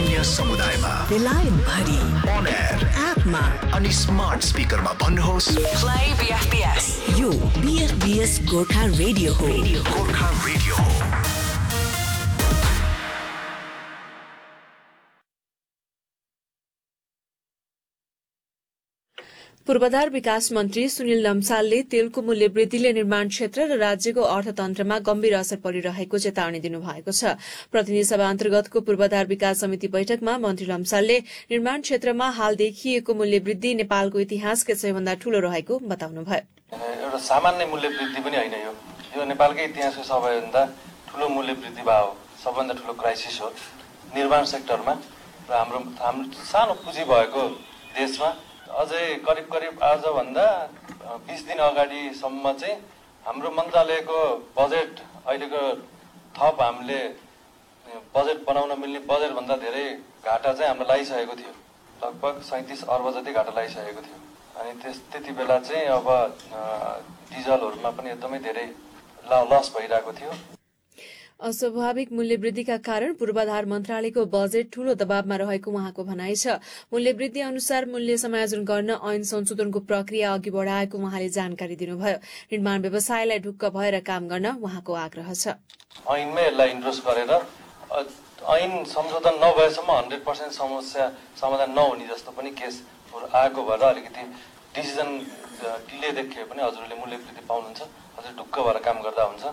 अन्य समुदायमा बेलायत भरि on air एपमा अनि स्मार्ट स्पिकरमा भन्नुहोस् Play BFBS. यो BFBS गोर्खा रेडियो हो. गोर्खा रेडियो हो। पूर्वाधार विकास मन्त्री सुनिल लम्सालले तेलको मूल्य वृद्धिले निर्माण क्षेत्र र राज्यको अर्थतन्त्रमा गम्भीर असर परिरहेको चेतावनी दिनुभएको छ। प्रतिनिधि सभा अन्तर्गतको पूर्वाधार विकास समिति बैठकमा मन्त्री लम्सालले निर्माण क्षेत्रमा हाल देखिएको मूल्य वृद्धि नेपालको इतिहासकै सबैभन्दा ठूलो रहेको बताउनुभयो। एउटा सामान्य मूल्य वृद्धि पनि होइन, यो नेपालकै इतिहासको सबैभन्दा ठूलो मूल्य वृद्धि भयो, सबभन्दा ठूलो क्राइसिस हो निर्माण सेक्टरमा र हाम्रो सानो पुँजी भएको देशमा। अझै करिब आजभन्दा 20 दिन अगाडिसम्म चाहिँ हाम्रो मन्त्रालयको बजेट अहिलेको थप हामीले बजेट बनाउन मिल्ने बजेटभन्दा धेरै घाटा चाहिँ हाम्रो लागिसकेको थियो। लगभग 37 अर्ब जति घाटा लागिसकेको थियो। अनि त्यति बेला चाहिँ अब डिजलहरूमा पनि एकदमै धेरै लस भइरहेको थियो। अस्वाभाविक मूल्य वृद्धिका कारण पूर्वाधार मन्त्रालयको बजेट ठूलो दबावमा रहेको उहाँको भनाइ छ। मूल्य वृद्धि अनुसार मूल्य समायोजन गर्न ऐन संशोधनको प्रक्रिया अघि बढाएको उहाँले जानकारी दिनुभयो। निर्माण व्यवसायलाई ढुक्क भएर काम गर्न उहाँको आग्रह छ। ऐनमै यसलाई इन्ट्रोड्युस गरेर ऐन संशोधन नभएसम्म 100% समस्या समाधान नहुने जस्तो पनि केस आएको भएर अलिकति डिसिजन डिले देखिए पनि हजुरहरूले मूल्य वृद्धि पाउनुहुन्छ। हजुर ढुक्क भएर काम गर्दा हुन्छ।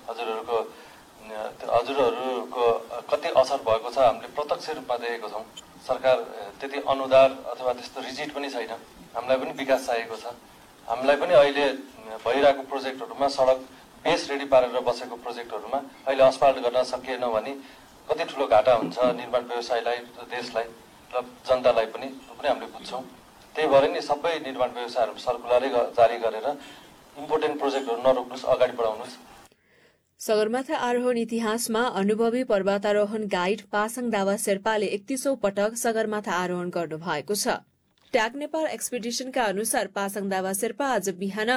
हजुरहरूको कति असर भएको छ हामीले प्रत्यक्ष रूपमा देखेको छौँ। सरकार त्यति अनुदार अथवा त्यस्तो रिजिड पनि छैन। हामीलाई पनि विकास चाहिएको छ। हामीलाई पनि अहिले भइरहेको प्रोजेक्टहरूमा सडक बेस रेडी पारेर बसेको प्रोजेक्टहरूमा अहिले अस्फाल्ट गर्न सकिएन भने कति ठुलो घाटा हुन्छ निर्माण व्यवसायलाई, देशलाई र जनतालाई पनि हामीले बुझ्छौँ। त्यही भएर नि सबै निर्माण व्यवसायहरू सर्कुलरै जारी गरेर इम्पोर्टेन्ट प्रोजेक्टहरू नरोक्नुहोस्, अगाडि बढाउनुहोस्। सगरमाथा आरोहण इतिहासमा अनुभवी पर्वतारोहण गाइड पासाङ दावा शेर्पाले 31औं पटक सगरमाथा आरोहण गर्नु भएको छ। ट्याग नेपाल एक्सपिडिशनका अनुसार पासाङ दावा शेर्पा आज बिहान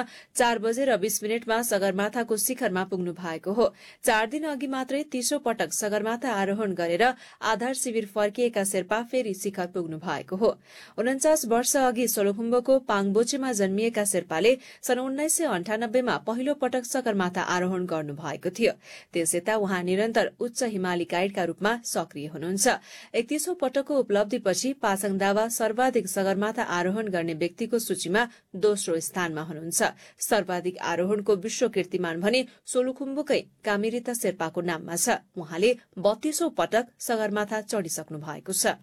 4:20 सगरमाथाको शिखरमा पुग्नु भएको हो। 4 दिन अघि मात्रै 30औं पटक सगरमाथा आरोहण गरेर आधार शिविर फर्किएका शेर्पा फेरि शिखर पुग्नु भएको हो। 49 वर्ष अघि सोलुखुम्बुको पाङबोचेमा जन्मिएका शेर्पाले सन् 1998 मा पहिलो पटक सगरमाथा आरोहण गर्नु भएको थियो। त्यसयता उहाँ निरन्तर उच्च हिमाली गाइडका रूपमा सक्रिय हुनुहुन्छ। 31औं पटकको उपलब्धिपछि पासाङ दावा सर्वाधिक सगरमाथा आरोहण गर्ने व्यक्तिको सूचीमा दोस्रो स्थानमा हुनुहुन्छ। सर्वाधिक आरोहणको विश्व कीर्तिमान भने सोलुखुम्बुकै कामिरिता शेर्पाको नाममा छ। उहाँले 32औं पटक सगरमाथा चढिसक्नु भएको छ।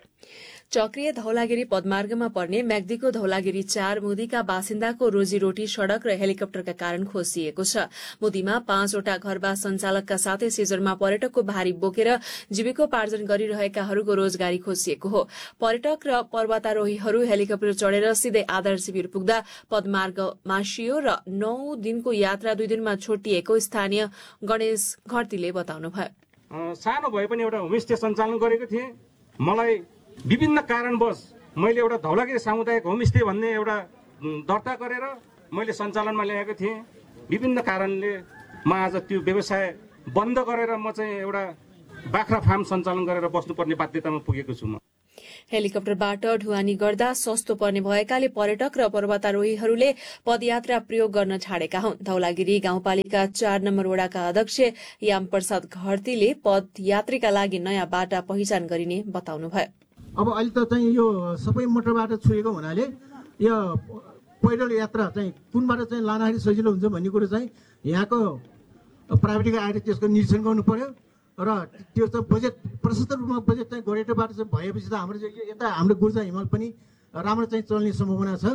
चक्रिय धौलागिरी पदमार्गमा पर्ने म्याग्दीको धौलागिरी 4 मुदीका बासिन्दाको रोजीरोटी सड़क र हेलिकप्टरका कारण खोसिएको छ। मुदीमा 5 वटा घरबास सञ्चालकका साथै सिजरमा पर्यटकको भारी बोकेर जीविकोपार्जन गरिरहेकाहरूको रोजगारी खोसिएको हो। पर्यटक र पर्वतारोहीहरू हेलिकप्टर चढेर सिधै आधार शिविर पुग्दा पदमार्ग मासियो र 9 दिनको यात्रा 2 दिनमा छोटिएको स्थानीय गणेश घरतीले बताउनुभयो। सानो भए पनि एउटा होमस्टे सञ्चालन गरेको थिएँ। मलाई विभिन्न कारणवश मैले एउटा धौलागिरी सामुदायिक होमस्टे भन्ने एउटा दर्ता गरेर मैले सञ्चालनमा ल्याएको थिएँ। विभिन्न कारणले म आज त्यो व्यवसाय बन्द गरेर म चाहिँ एउटा बाख्रा फार्म सञ्चालन गरेर बस्नुपर्ने बाध्यतामा पुगेको छु। म हेलिकप्टरबाट ढुवानी गर्दा सस्तो पर्ने भएकाले पर्यटक र पर्वतारोहीहरूले पदयात्रा प्रयोग गर्न छाडेका हुन्। धौलागिरी गाउँपालिका 4 नम्बर वडाका अध्यक्ष याम प्रसाद घरतीले पदयात्रीका लागि नयाँ बाटा पहिचान गरिने बताउनुभयो। अब अहिले त चाहिँ यो सबै मोटरबाट छुएको हुनाले यो पैदल यात्रा चाहिँ कुनबाट चाहिँ लाँदाखेरि सजिलो हुन्छ भन्ने कुरो चाहिँ यहाँको प्राविधिक आएर त्यसको निरीक्षण गर्नु पर्यो र त्यो चाहिँ बजेट प्रशस्त रूपमा बजेट चाहिँ गोरेटोबाट चाहिँ भएपछि त हाम्रो यता हाम्रो गुर्जा हिमाल पनि राम्रो चाहिँ चल्ने सम्भावना छ।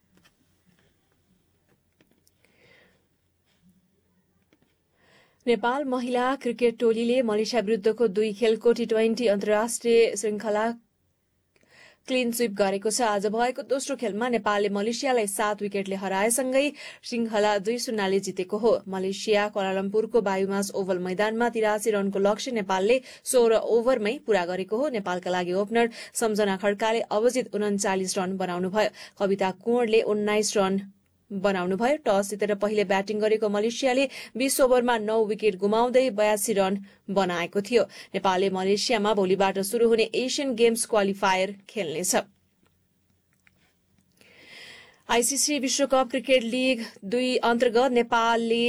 नेपाल महिला क्रिकेट टोलीले मलेसिया विरुद्धको 2 खेलको T20 अन्तर्राष्ट्रिय श्रृंखला क्लीन स्वीप गरेको छ। आज भएको दोस्रो खेलमा नेपालले मलेसियालाई 7 विकेटले हराएसँगै श्रृंखला 2-0 जितेको हो। मलेसिया क्वालालम्पुरको बायुमास ओभल मैदानमा 83 रनको लक्ष्य नेपालले 16 ओभरमै पूरा गरेको हो। नेपालका लागि ओपनर सम्झना खड्काले अभिजित 39 रन बनाउनुभयो। कविता कुँवरले 19 रन बनाउनुभयो। टस जितेर पहिले ब्याटिङ गरेको मलेसियाले 20 ओभरमा 9 विकेट गुमाउँदै 82 रन बनाएको थियो। नेपालले मलेसियामा भोलिबाट शुरू हुने एसियन गेम्स क्वालिफायर खेल्नेछ। आईसीसी विश्वकप क्रिकेट लीग 2 अन्तर्गत नेपालले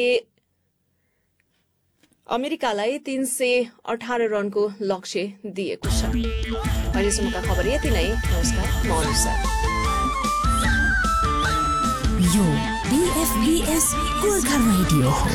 अमेरिकालाई 318 रनको लक्ष्य दिएको छ। अहिलेसम्मका खबर यति नै। नमस्कार, म अनुसा। यो BFBS गोर्खा रेडियो हो।